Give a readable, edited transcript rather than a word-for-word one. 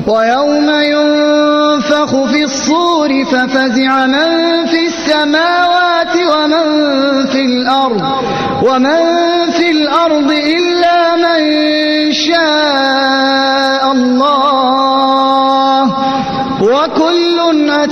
ويوم ينفخ في الصور ففزع من في السماوات ومن في الأرض إلا من شاء الله